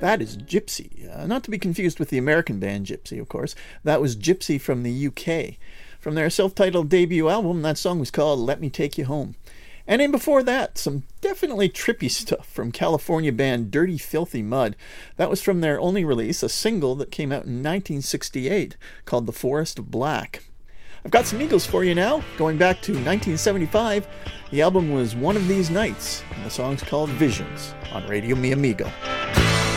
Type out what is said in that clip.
That is Gypsy, not to be confused with the American band Gypsy, of course. That was Gypsy from the UK. From their self-titled debut album, that song was called Let Me Take You Home. And in before that, some definitely trippy stuff from California band Dirty Filthy Mud. That was from their only release, a single that came out in 1968 called The Forest of Black. I've got some Eagles for you now, going back to 1975. The album was One of These Nights, and the song's called Visions on Radio Mi Amigo.